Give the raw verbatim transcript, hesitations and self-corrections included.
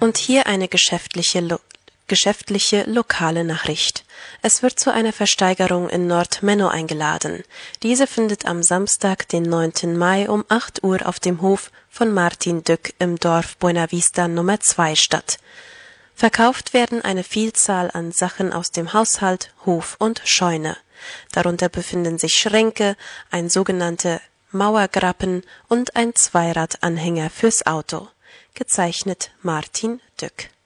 Und hier eine geschäftliche, lo geschäftliche lokale Nachricht. Es wird zu einer Versteigerung in Nordmenno eingeladen. Diese findet am Samstag, den neunten Mai um acht Uhr auf dem Hof von Martin Dück im Dorf Buenavista Nummer zwei statt. Verkauft werden eine Vielzahl an Sachen aus dem Haushalt, Hof und Scheune. Darunter befinden sich Schränke, ein sogenannter Mauergrappen und ein Zweiradanhänger fürs Auto. Gezeichnet Martin Dück.